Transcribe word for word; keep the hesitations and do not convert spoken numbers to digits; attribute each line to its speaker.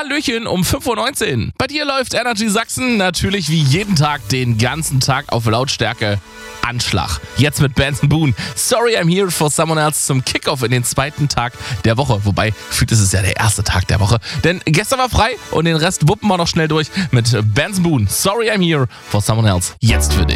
Speaker 1: Hallöchen um fünf Uhr neunzehn. Bei dir läuft Energy Sachsen natürlich wie jeden Tag den ganzen Tag auf Lautstärke Anschlag. Jetzt mit Benson Boone. Sorry I'm Here for Someone Else zum Kickoff in den zweiten Tag der Woche. Wobei, fühlt es ja der erste Tag der Woche. Denn gestern war frei und den Rest wuppen wir noch schnell durch mit Benson Boone. Sorry I'm Here for Someone Else. Jetzt für dich.